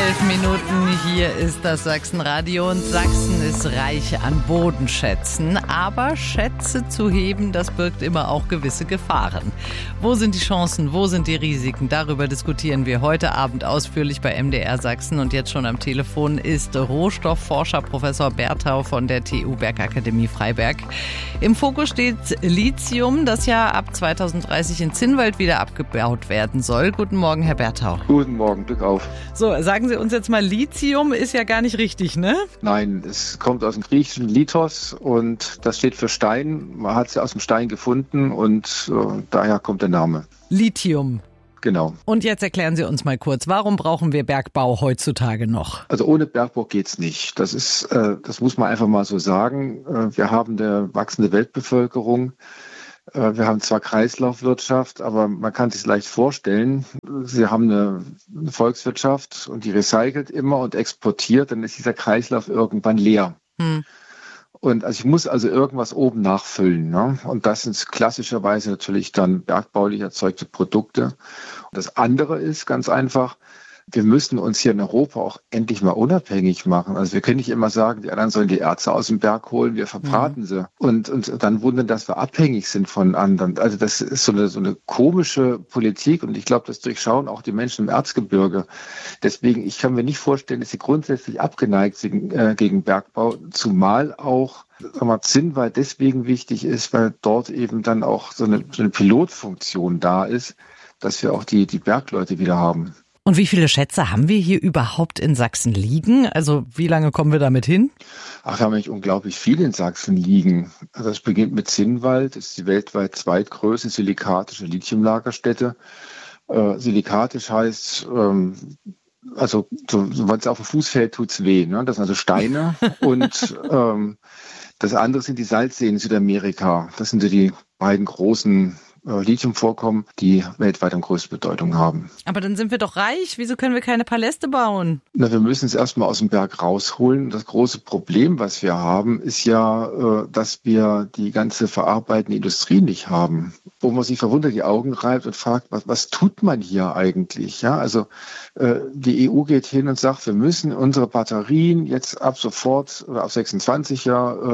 11 Minuten, hier ist das Sachsenradio und Sachsen ist reich an Bodenschätzen. Aber Schätze zu heben, das birgt immer auch gewisse Gefahren. Wo sind die Chancen, wo sind die Risiken? Darüber diskutieren wir heute Abend ausführlich bei MDR Sachsen. Und jetzt schon am Telefon ist Rohstoffforscher Professor Berthau von der TU Bergakademie Freiberg. Im Fokus steht Lithium, das ja ab 2030 in Zinnwald wieder abgebaut werden soll. Guten Morgen, Herr Berthau. Guten Morgen, Glück auf. So, sagen Sie uns jetzt mal, Lithium ist ja gar nicht richtig, ne? Nein, es kommt aus dem griechischen Lithos und das steht für Stein. Man hat es ja aus dem Stein gefunden und daher kommt der Name. Lithium. Genau. Und jetzt erklären Sie uns mal kurz, warum brauchen wir Bergbau heutzutage noch? Also ohne Bergbau geht's nicht. Das muss man einfach mal so sagen. Wir haben eine wachsende Weltbevölkerung. Wir haben zwar Kreislaufwirtschaft, aber man kann sich leicht vorstellen, Sie haben eine Volkswirtschaft und die recycelt immer und exportiert, dann ist dieser Kreislauf irgendwann leer. Und also ich muss also irgendwas oben nachfüllen, ne? Und das sind klassischerweise natürlich dann bergbaulich erzeugte Produkte. Und das andere ist ganz einfach, wir müssen uns hier in Europa auch endlich mal unabhängig machen. Also wir können nicht immer sagen, die anderen sollen die Erze aus dem Berg holen, wir verbraten sie. Und dann wundern, dass wir abhängig sind von anderen. Also das ist so eine komische Politik und ich glaube, das durchschauen auch die Menschen im Erzgebirge. Deswegen, ich kann mir nicht vorstellen, dass sie grundsätzlich abgeneigt sind gegen Bergbau, zumal auch Zinnwald deswegen wichtig ist, weil dort eben dann auch so eine Pilotfunktion da ist, dass wir auch die Bergleute wieder haben. Und wie viele Schätze haben wir hier überhaupt in Sachsen liegen? Also wie lange kommen wir damit hin? Ach, wir haben eigentlich unglaublich viel in Sachsen liegen. Also es beginnt mit Zinnwald, das ist die weltweit zweitgrößte silikatische Lithiumlagerstätte. Silikatisch heißt, also wenn es auf dem Fuß fällt, tut's weh. Ne? Das sind also Steine und das andere sind die Salzseen in Südamerika. Das sind so die beiden großen Lithiumvorkommen, die weltweit am größten Bedeutung haben. Aber dann sind wir doch reich. Wieso können wir keine Paläste bauen? Na, wir müssen es erstmal aus dem Berg rausholen. Das große Problem, was wir haben, ist ja, dass wir die ganze verarbeitende Industrie nicht haben. Wo man sich verwundert die Augen reibt und fragt, was tut man hier eigentlich? Ja, also die EU geht hin und sagt, wir müssen unsere Batterien jetzt ab sofort oder ab 26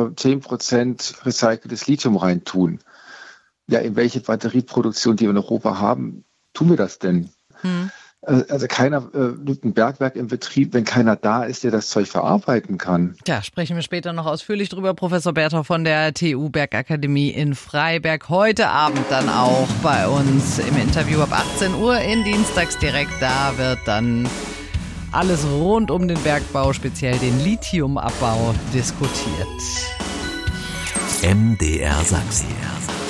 10% recyceltes Lithium reintun. Ja, in welche Batterieproduktion, die wir in Europa haben, tun wir das denn? Also keiner nimmt ein Bergwerk in Betrieb, wenn keiner da ist, der das Zeug verarbeiten kann. Ja, sprechen wir später noch ausführlich drüber. Professor Berthau von der TU Bergakademie in Freiberg. Heute Abend dann auch bei uns im Interview ab 18 Uhr in Dienstagsdirekt. Da wird dann alles rund um den Bergbau, speziell den Lithiumabbau, diskutiert. MDR Sachsen.